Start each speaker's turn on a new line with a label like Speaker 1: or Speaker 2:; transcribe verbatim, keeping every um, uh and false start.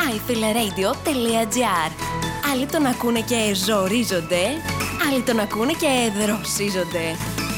Speaker 1: myfileradio.gr. Άλλοι τον ακούνε και ζορίζονται, άλλοι τον ακούνε και δροσίζονται.